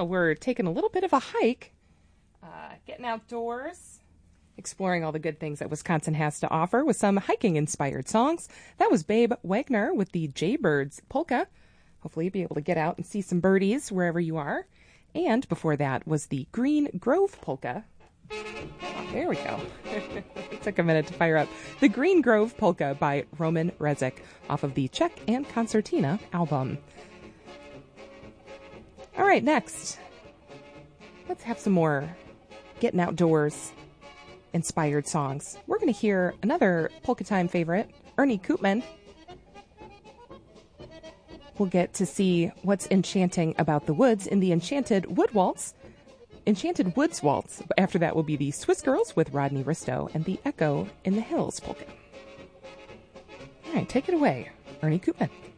So we're taking a little bit of a hike, getting outdoors, exploring all the good things that Wisconsin has to offer with some hiking-inspired songs. That was Babe Wagner with the Jaybirds Polka. Hopefully you'll be able to get out and see some birdies wherever you are. And before that was the Green Grove Polka. Oh, there we go. It took a minute to fire up. The Green Grove Polka by Roman Rezik off of the Czech and Concertina album. All right, next, let's have some more getting outdoors inspired songs. We're going to hear another Polka Time favorite, Ernie Koopman. We'll get to see what's enchanting about the woods in the Enchanted Woods Waltz. After that will be the Swiss Girls with Rodney Risto and the Echo in the Hills Polka. All right, take it away, Ernie Koopman.